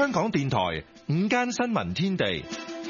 香港電台午間新聞天地。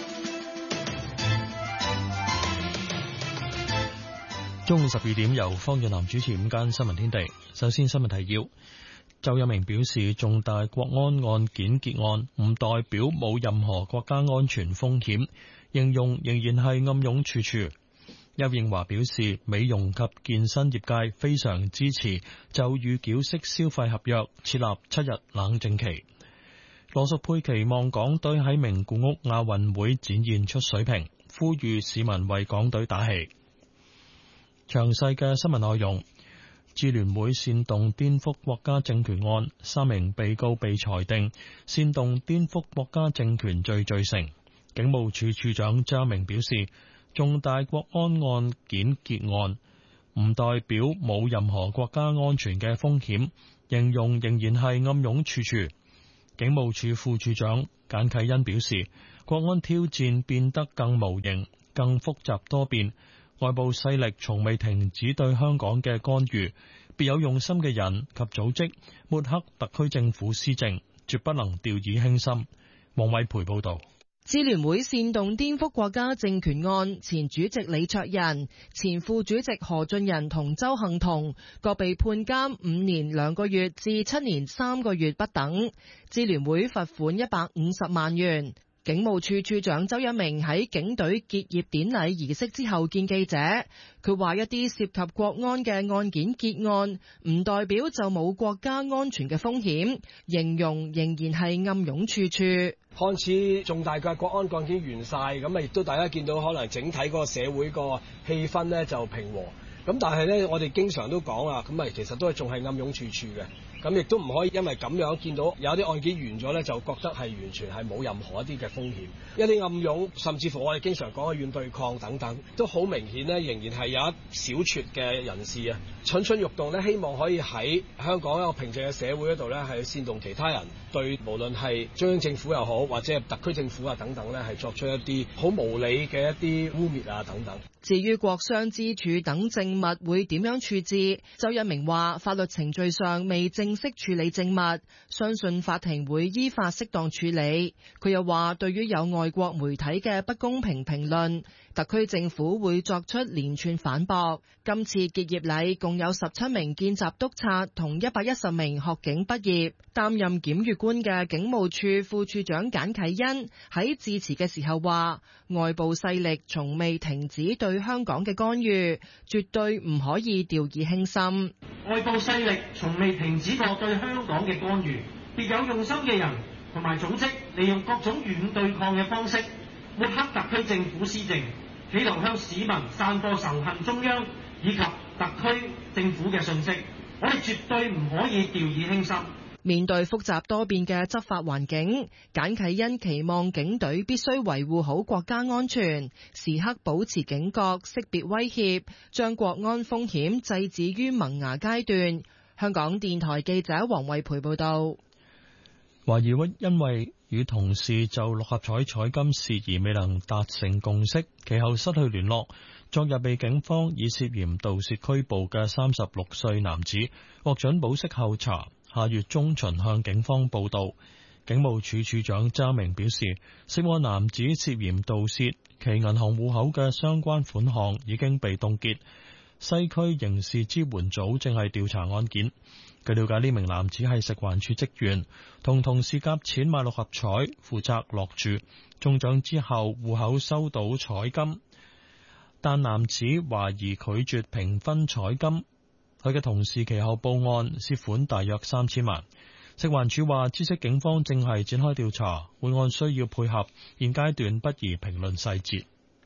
中午12點由方遠南主持午間新聞天地。首先新聞提要。周一鳴表示，重大國安案件結案唔代表冇任何國家安全風險，形容仍然係暗湧處處。邱應華表示，美容及健身業界非常支持就預繳式消費合約設立7日冷靜期。羅淑佩期望港隊喺名古屋亞運會展現出水平，呼籲市民為港隊打氣。詳細嘅新聞內容。支聯會煽動顛覆國家政權案，3名被告被裁定煽動顛覆國家政權罪罪成。警務處處長張明表示，重大國安案件結案唔代表冇任何國家安全嘅風險，形容仍然係暗湧處處。警務處副處長簡啟恩表示，國安挑戰變得更無形、更複雜多變，外部勢力從未停止對香港嘅干預，別有用心嘅人及組織抹黑特區政府施政，絕不能掉以輕心。黃偉培報導。 支聯會煽動顛覆國家政權案，前主席李卓人、前副主席何俊仁同周幸彤各被判監5年2個月至7年3個月不等，支聯會罰款150萬元。警務處處長周一鳴喺警隊結業典禮儀式之後見記者，佢話一啲涉及國安嘅案件結案，唔代表就冇國家安全嘅風險，形容仍然係暗湧處處。 看似重大嘅國安案件完晒，咁亦都大家見到可能整體嗰個社會個氣氛呢就平和，咁但係呢，我哋經常都講啊，咁其實都係仲係暗湧處處嘅。咁亦都唔可以因為咁樣見到有啲案件完咗呢，就覺得係完全係冇任何一啲嘅風險。一啲暗湧，甚至乎我哋經常講嘅軟對抗等等，都好明顯呢，仍然係有一小撮嘅人士啊，蠢蠢欲動呢，希望可以喺香港一個平靜嘅社會嗰度呢，係煽動其他人對無論係中央政府又好，或者係特區政府啊等等呢，係作出一啲好無理嘅一啲污蔑啊等等。 至於國殤之柱等證物會點樣處置，周一鳴話法律程序上未正式處理證物，相信法庭會依法適當處理。佢又話對於有外國媒體嘅不公平評論，特區政府會作出連串反駁。今次結業禮共有17名見習督察同110名學警畢業。擔任檢閱官嘅警務處副處長簡啟恩喺致辭嘅時候話，外部勢力從未停止對香港嘅干預，絕對唔可以掉以輕心。 外部勢力從未停止過對香港嘅干預，別有用心嘅人同埋組織利用各種軟對抗嘅方式抹黑特區政府施政，企圖向市民散播仇恨中央以及特區政府嘅信息，我哋絕對唔可以掉以輕心。 面對複雜多變嘅執法環境，簡啟恩期望警隊必須維護好國家安全，時刻保持警覺，識別威脅，將國安風險制止於萌芽階段。香港電台記者黃慧培報道。 懷疑因為與同事就六合彩彩金事宜未能達成共識，其後失去聯絡。昨日被警方以涉嫌盜竊拘捕嘅36歲男子，獲准保釋候查，下月中旬向警方報到。警務處處長張明表示，涉案男子涉嫌盜竊，其銀行戶口嘅相關款項已經被凍結。西區刑事支援組正係調查案件。據了解，呢名男子係食環署職員，同事夾錢買六合彩，負責落注，中獎之後戶口收到彩金，但男子懷疑拒絕平分彩金。佢嘅同事其後報案，涉款大約3000萬。食環署話，知悉警方正係展開調查，會按需要配合，現階段不宜評論細節。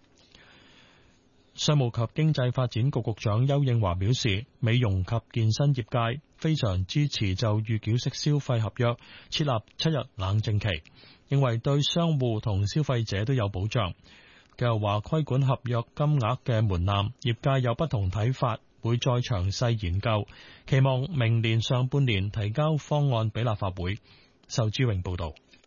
商務及經濟發展局局長邱應華表示，美容及健身業界非常支持就預繳式消費合約設立7日冷靜期，認為對商戶同消費者都有保障。佢又話，規管合約金額嘅門檻，業界有不同睇法，會再詳細研究，期望明年上半年提交方案俾立法會。仇志榮報道。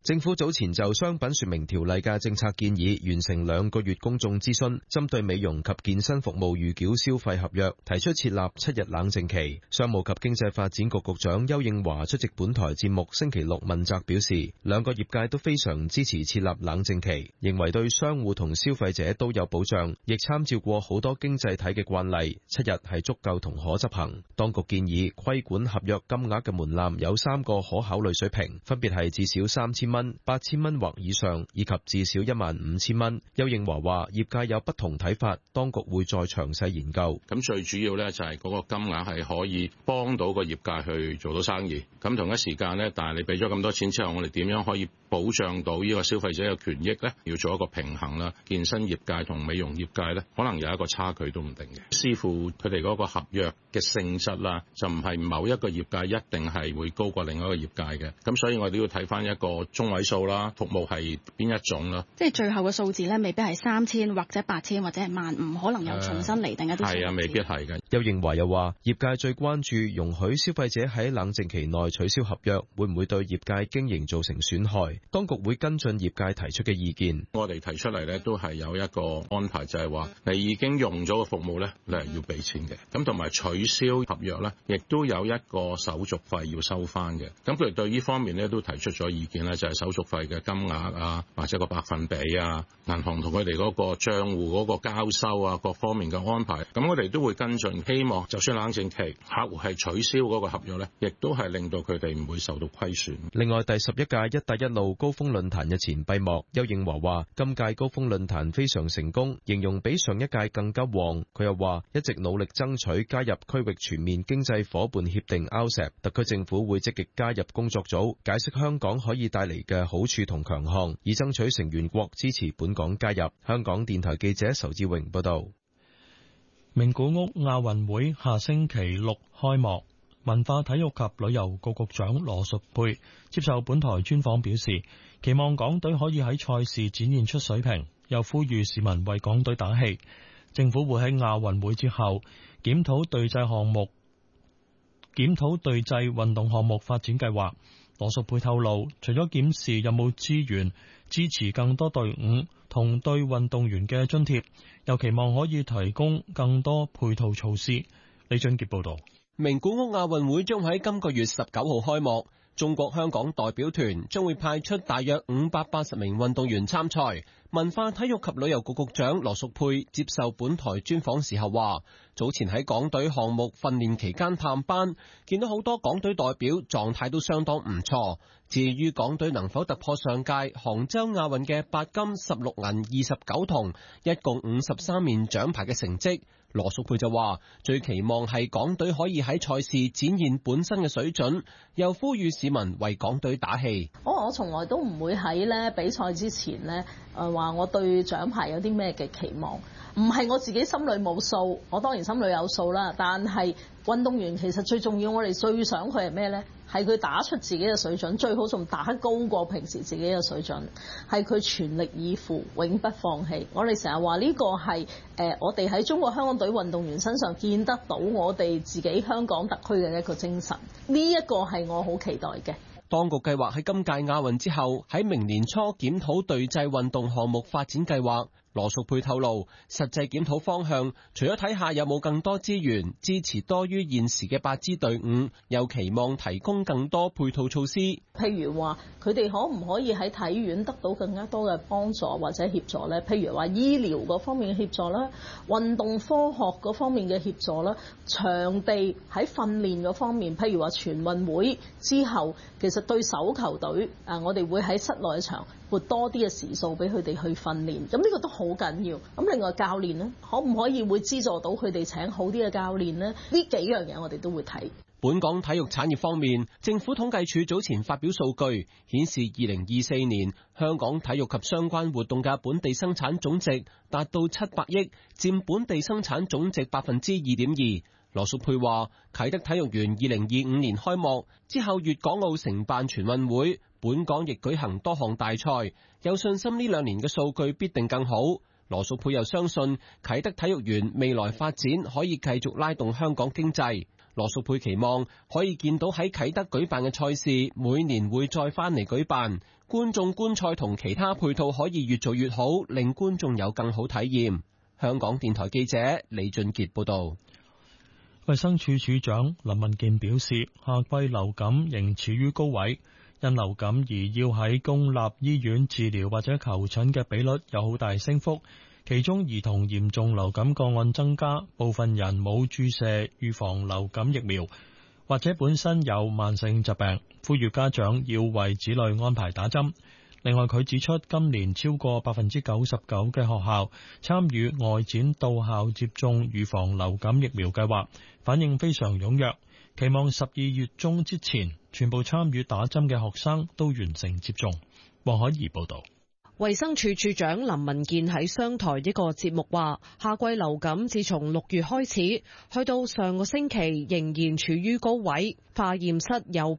政府早前就商品說明條例嘅政策建議完成2個月公眾諮詢，針對美容及健身服務預繳消費合約提出設立7日冷靜期。商務及經濟發展局局長丘應樺出席本台節目星期六問責表示，2個業界都非常支持設立冷靜期，認為對商戶同消費者都有保障，亦參照過好多經濟體嘅慣例，7日係足夠同可執行。當局建議規管合約金額嘅門檻有3個可考慮水平，分別係至少3000蚊、8000蚊或以上，以及至少15000蚊。丘應樺話業界有不同睇法，當局會再詳細研究。 咁最主要咧就係嗰個金額係可以幫到個業界去做到生意。咁同一時間咧，但係你俾咗咁多錢之後，我哋點樣可以保障到呢個消費者嘅權益咧？要做一個平衡啦。健身業界同美容業界咧，可能有一個差距都唔定嘅。視乎佢哋嗰個合約嘅性質啦，就唔係某一個業界一定係會高過另外一個業界嘅。咁所以我哋要睇翻一個中位數啦，服務係邊一種啦。 即係最後嘅數字咧，未必係3000或者8000或者係15000，可能有重新嚟定一啲數字。 係啊，未必係嘅。 丘應樺又話，業界最關注容許消費者喺冷靜期內取消合約，會唔會對業界經營造成損害？當局會跟進業界提出嘅意見。 我哋提出嚟咧，都係有一個安排，就係話你已經用咗個服務咧，你係要俾錢嘅。咁同埋取消合約咧，亦都有一個手續費要收翻嘅。咁佢哋對呢方面咧都提出咗意見咧，就係手續費嘅金額啊，或者個百分比啊，銀行同佢哋嗰個帳戶嗰個交收啊，各方面嘅安排。咁我哋都會跟進，希望就算冷靜期客戶係取消嗰個合約咧，亦都係令到佢哋唔會受到虧損。 另外，第11屆一帶一路高峰論壇日前閉幕，丘應樺話今屆高峰論壇非常成功，形容比上一屆更加旺。佢又話一直努力爭取加入區域全面經濟夥伴協定 RCEP， 特區政府會積極加入工作組，解釋香港可以帶嚟嘅好處同強項，以爭取成員國支持本港加入。香港電台記者仇志榮報道。 名古屋亞運會下星期6開幕，文化體育及旅遊局局長羅淑佩接受本台專訪表示，期望港隊可以喺賽事展現出水平，又呼籲市民為港隊打氣。政府會喺亞運會之後檢討隊際運動項目發展計劃。羅淑佩透露，除咗檢視有冇資源支持更多隊伍同對運動員嘅津貼，又期望可以提供更多配套措施。李俊傑報道。 名古屋亞運會將喺今個月19號開幕，中國香港代表團將會派出大約580名運動員參賽。文化體育及旅遊局局長羅淑佩接受本台專訪時候話，早前喺港隊項目訓練期間探班，見到好多港隊代表狀態都相當唔錯。至於港隊能否突破上屆杭州亞運嘅8金16銀29銅，一共53面獎牌嘅成績，羅淑佩就話最期望係港隊可以喺賽事展現本身嘅水準，又呼籲市民為港隊打氣。 我從來都唔會喺咧比賽之前咧話我對獎牌有啲咩嘅期望，唔係我自己心裏冇數，我當然心裏有數啦。但係運動員其實最重要，我哋最想佢係咩呢？係佢打出自己嘅水準，最好仲打高過平時自己嘅水準，係佢全力以赴，永不放棄。我哋成日話呢個係我哋喺中國香港隊運動員身上見得到我哋自己香港特區嘅一個精神，呢一個係我好期待嘅。 當局計劃喺今屆亞運之後，喺明年初檢討隊際運動項目發展計劃。羅淑佩透露，實際檢討方向除咗睇下有冇更多資源支持多於現時嘅8支隊伍，又期望提供更多配套措施。 譬如話，佢哋可唔可以喺體院得到更加多嘅幫助或者協助呢？譬如話醫療嗰方面嘅協助啦，運動科學嗰方面嘅協助啦，場地喺訓練嗰方面，譬如話全運會之後，其實對手球隊我哋會喺室內場撥多啲嘅時數俾佢哋去訓練，咁呢個都好緊要。咁另外教練呢，可唔可以會資助到佢哋請好啲嘅教練呢？呢幾樣嘢我哋都會睇。 本港體育產業方面，政府統計處早前發表數據顯示，2024年香港體育及相關活動嘅本地生產總值達到700億，佔本地生產總值2.2%。羅淑佩話，啟德體育園2025年開幕之後，粵港澳承辦全運會，本港亦舉行多項大賽，有信心呢2年嘅數據必定更好。羅淑佩又相信啟德體育園未來發展可以繼續拉動香港經濟。 羅淑佩期望可以見到喺啟德舉辦嘅賽事，每年會再返嚟舉辦，觀眾觀賽同其他配套可以越做越好，令觀眾有更好體驗。香港電台記者李俊傑報道。 衛生署署長林文健表示，夏季流感仍處於高位，因流感而要喺公立醫院治療或者求診嘅比率有好大升幅。其中兒童嚴重流感個案增加，部分人冇注射預防流感疫苗，或者本身有慢性疾病，呼籲家長要為子女安排打針。另外，佢指出今年超過 99% 嘅學校參與外展到校接種預防流感疫苗計劃，反應非常踴躍，期望12月中之前全部參與打針嘅學生都完成接種。黃海怡報導。 衛生署署長林文健喺商台一個節目話，夏季流感自從6月開始，去到上個星期仍然處於高位。化驗室有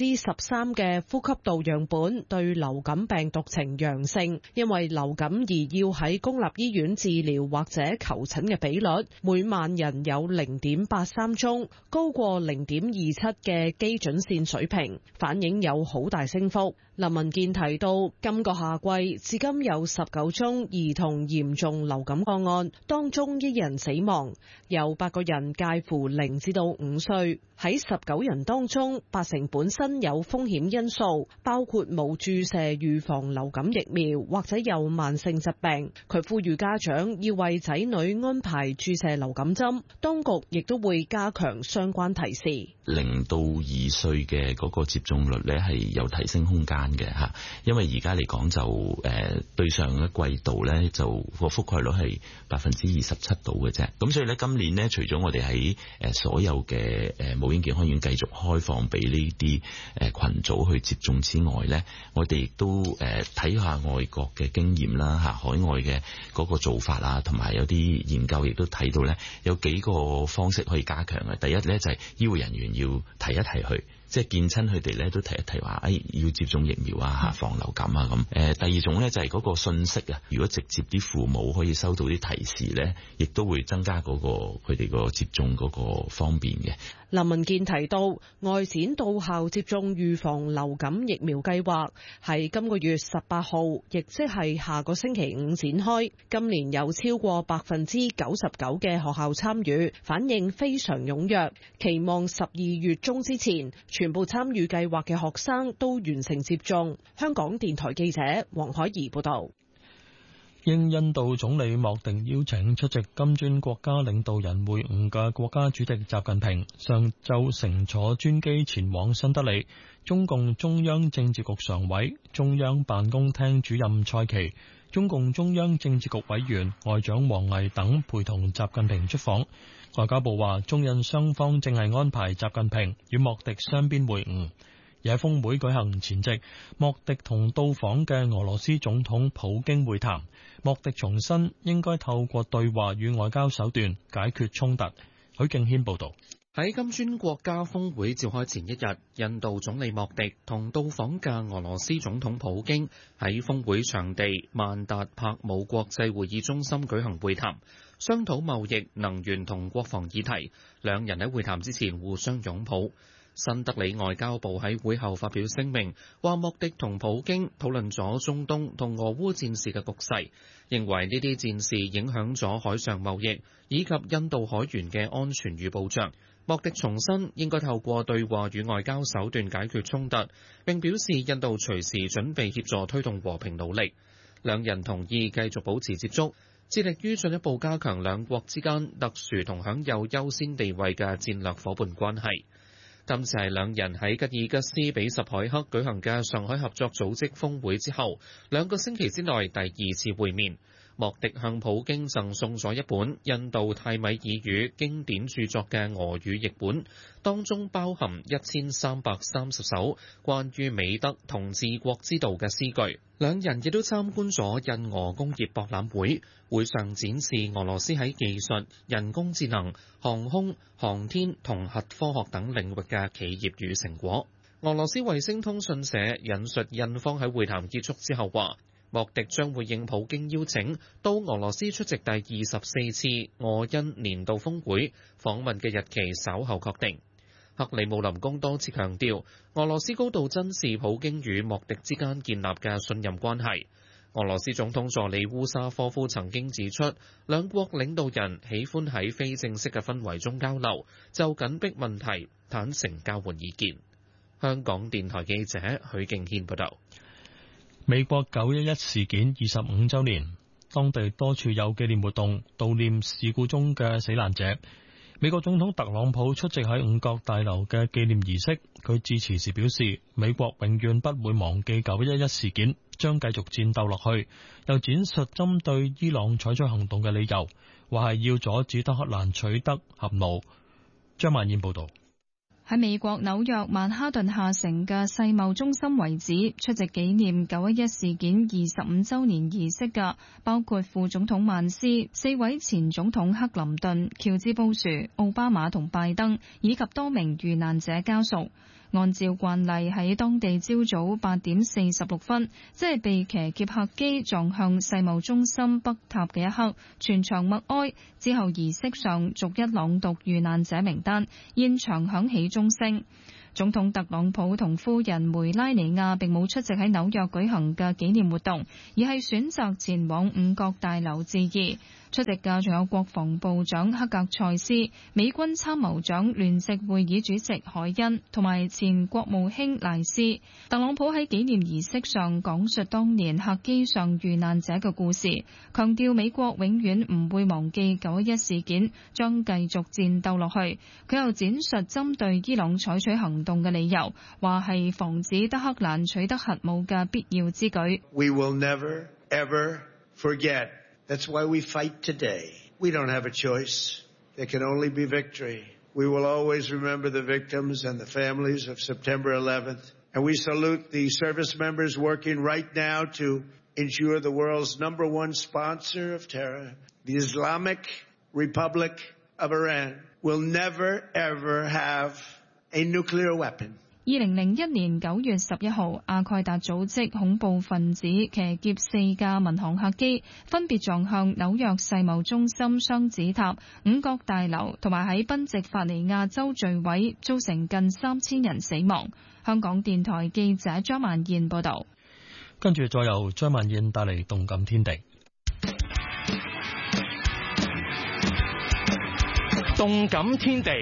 13% 嘅呼吸道樣本對流感病毒呈陽性，因為流感而要喺公立醫院治療或者求診嘅比率，每萬人有 0.83 宗，高過 0.27 嘅基準線水平，反映有好大升幅。林文健提到，今個夏季至今有19宗兒童嚴重流感個案，當中1人死亡，有8個人介乎0至到5歲。喺19人當中，8成本身有風險因素，包括冇注射預防流感疫苗或者有慢性疾病。佢呼籲家長要為仔女安排注射流感針，當局亦都會加強相關提示。 0到2歲嘅嗰個接種率咧係有提升空間嘅嚇，因為而家嚟講就對上一季度咧就個覆蓋率係27%度嘅啫。咁所以咧今年咧除咗我哋喺所有嘅母嬰健康院繼續開放俾呢啲群組去接種之外咧，我哋亦都睇下外國嘅經驗啦嚇，海外嘅嗰個做法啊，同埋有啲研究亦都睇到咧有幾個方式可以加強嘅。第一咧就係醫護人員要提一提佢，即係見親佢哋咧都提一提話，要接種疫苗啊，防流感啊咁。第二種咧就係嗰個信息啊，如果直接啲父母可以收到啲提示咧，亦都會增加嗰個佢哋個接種嗰個方便嘅。 林文健提到，外展到校接種預防流感疫苗計劃係今個月18號，亦即係下個星期五展開。今年有超過 99% 嘅學校參與，反應非常踴躍，期望12月中之前全部參與計劃嘅學生都完成接種。香港電台記者黃海怡報道。 應印度總理莫迪邀請出席金磚國家領導人會晤嘅國家主席習近平上晝乘坐專機前往新德里，中共中央政治局常委、中央辦公廳主任蔡奇、中共中央政治局委員外長王毅等陪同習近平出訪。外交部話，中印雙方正係安排習近平與莫迪雙邊會晤。而喺峰會舉行前夕，莫迪同到訪嘅俄羅斯總統普京會談。莫迪重申應該透過對話與外交手段解決衝突。許敬軒報導。 喺金磚國家峰會召開前一日，印度總理莫迪同到訪嘅俄羅斯總統普京喺峰會場地萬達柏姆國際會議中心舉行會談，商討貿易、能源同國防議題。兩人喺會談之前互相擁抱。新德里外交部喺會後發表聲明，話莫迪同普京討論咗中東同俄烏戰事嘅局勢，認為呢啲戰事影響咗海上貿易以及印度海員嘅安全與保障。莫迪重申應該透過對話與外交手段解決衝突，並表示印度隨時準備協助推動和平努力。兩人同意繼續保持接觸，致力於進一步加強兩國之間特殊同享有優先地位嘅戰略夥伴關係。今次係兩人喺吉爾吉斯比什凱克舉行嘅上海合作組織峰會之後2個星期之內第2次會面。莫迪向普京贈送咗一本印度泰米爾語經典著作嘅俄語譯本，當中包含1330首關於美德同治國之道嘅詩句。兩人亦都參觀咗印俄工業博覽會，會上展示俄羅斯喺技術、人工智能、航空、航天同核科學等領域嘅企業與成果。俄羅斯衛星通訊社引述印方喺會談結束之後話， 莫迪將會應普京邀請到俄羅斯出席第24次俄印年度峰會，訪問嘅日期稍後確定。克里姆林宮多次強調，俄羅斯高度珍視普京與莫迪之間建立嘅信任關係。俄羅斯總統助理烏沙科夫曾經指出，兩國領導人喜歡喺非正式嘅氛圍中交流，就緊迫問題坦誠交換意見。香港電台記者許敬軒報道。 美國911事件25週年，當地多處有紀念活動悼念事故中嘅死難者。美國總統特朗普出席喺五角大樓嘅紀念儀式，佢致辭時表示，美國永遠不會忘記911事件，將繼續戰鬥落去。又展述針對伊朗採取行動嘅理由，話係要阻止德黑蘭取得核武。張曼燕報道。 喺美國紐約曼哈頓下城嘅世貿中心遺址出席紀念911事件25週年儀式嘅，包括副總統曼斯、4位前總統克林頓、喬治布殊、奧巴馬同拜登，以及多名遇難者家屬。按照慣例，喺當地朝早8點46分，即係被騎劫客機撞向世貿中心北塔嘅一刻，全場默哀。之後儀式上逐一朗讀遇難者名單，現場響起鐘聲。總統特朗普同夫人梅拉尼亞並冇出席喺紐約舉行嘅紀念活動，而係選擇前往五角大樓致意。出席嘅仲有國防部長克格塞斯、美軍參謀長聯席會議主席海恩同埋前國務卿賴斯。特朗普喺紀念儀式上講述當年客機上遇難者嘅故事，強調美國永遠唔會忘記911事件，將繼續戰鬥落去。佢又展述針對伊朗採取行動嘅理由，話係防止德黑蘭取得核武嘅必要之舉。 We will never, ever forget. That's why we fight today. We don't have a choice. There can only be victory. We will always remember the victims and the families of September 11th. And we salute the service members working right now to ensure the world's number one sponsor of terror, the Islamic Republic of Iran, will never, ever have a nuclear weapon. 2001年9月11號，阿蓋達組織恐怖分子騎劫4架民航客機，分別撞向紐約世貿中心雙子塔、五角大樓同埋喺賓夕法尼亞州墜毀，造成近3000人死亡。香港電台記者張曼燕報道。 跟住再由張曼燕帶嚟動感天地。 動感天地。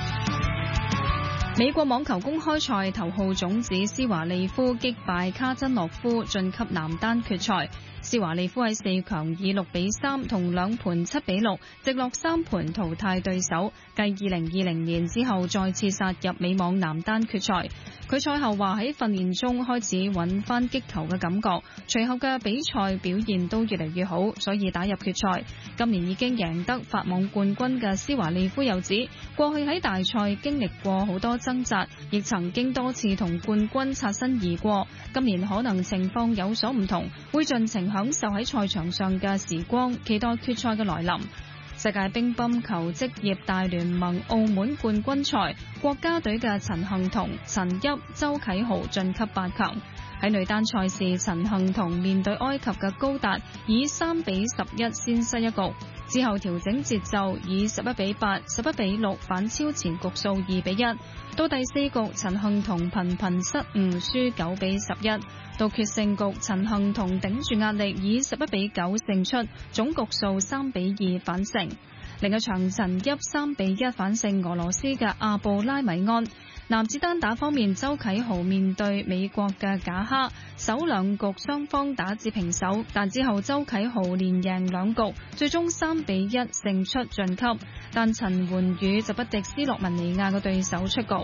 美國網球公開賽頭號種子施華利夫擊敗卡真諾夫晉級男單決賽。施華利夫喺4強以6-3同2盤7-6直落3盤淘汰對手，繼2020年之後再次殺入美網男單決賽。佢賽後話喺訓練中開始揾翻擊球嘅感覺，隨後嘅比賽表現都越嚟越好，所以打入決賽。今年已經贏得法網冠軍嘅施華利夫又指，過去喺大賽經歷過好多掙扎，亦曾經多次同冠軍擦身而過。今年可能情況有所唔同，會盡情享受喺賽場上嘅時光，期待決賽嘅來臨。世界乒乓球職業大聯盟澳門冠軍賽，國家隊嘅陳幸同、陳煜、周啟豪晉級8強。喺女單賽事，陳幸同面對埃及嘅高達，以3-11先失一局，之後調整節奏，以11-8、11-6反超前局數2-1。到第4局，陳幸同頻頻失誤，輸9-11。到決勝局，陳幸同頂住壓力，以11-9勝出，總局數3-2反勝。另一場陳煜3-1反勝俄羅斯嘅阿布拉米安。男子單打方面，周啟豪面對美國嘅賈哈，首2局雙方打至平手，但之後周啟豪連贏2局，最終3-1勝出晉級。但陳媛宇就不敵斯洛文尼亞嘅對手出局。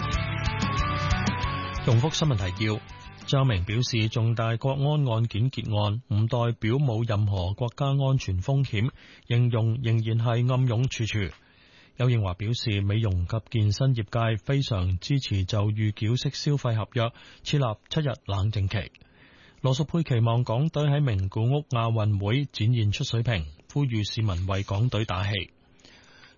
重複新聞提要。張明表示，重大國安案件結案唔代表冇任何國家安全風險，形容仍然係暗湧處處。丘應樺表示，美容及健身業界非常支持就預繳式消費合約設立7日冷靜期。羅淑佩期望港隊喺名古屋亞運會展現出水平，呼籲市民為港隊打氣。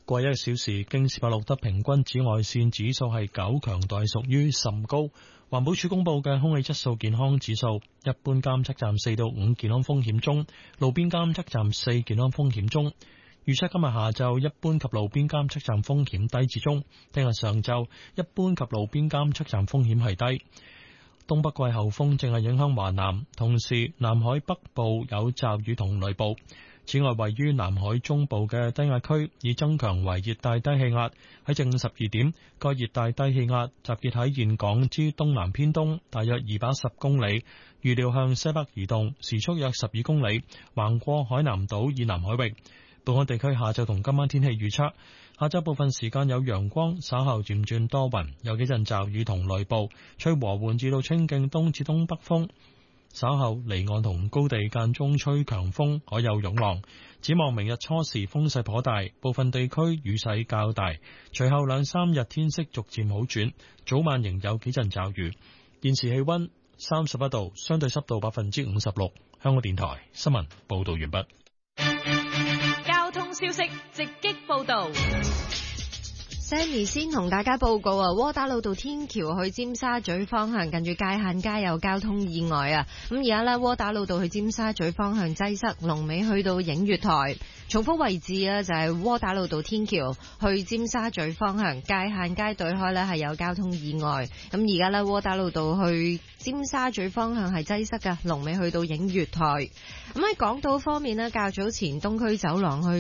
過一個小時，京士柏錄得平均紫外線指數係9，強度屬於甚高。環保署公布嘅空氣質素健康指數，一般監測站4到5，健康風險中；路邊監測站4，健康風險中。預測今日下晝一般及路邊監測站風險低至中，聽日上晝一般及路邊監測站風險係低。東北季候風正係影響華南，同時南海北部有驟雨同雷暴。此外，位於南海中部嘅低壓區已增強為熱帶低氣壓。喺正午12點，該熱帶低氣壓集結喺峴港之東南偏東，大約210公里，預料向西北移動，時速約12公里，橫過海南島以南海域。本港地區下晝同今晚天氣預測：下晝部分時間有陽光，稍後漸轉多雲，有幾陣驟雨同雷暴，吹和緩至到清勁東至東北風。稍後離岸同高地間中吹強風，海有湧浪。展望明日初時風勢頗大，部分地區雨勢較大。隨後2-3日天色逐漸好轉，早晚仍有幾陣驟雨。現時氣溫31度，相對濕度56%。香港電台新聞報道完畢。 交通消息直擊報道。 Sammy 先同大家報告啊，窩打老道天橋去尖沙咀方向近住界限街有交通意外啊！咁而家呢，窩打老道去尖沙咀方向擠塞，龍尾去到映月台。重複位置啊，就係窩打老道天橋去尖沙咀方向界限街對開呢係有交通意外。咁而家呢，窩打老道去尖沙咀方向係擠塞㗎，龍尾去到映月台。咁喺港島方面呢，較早前東區走廊去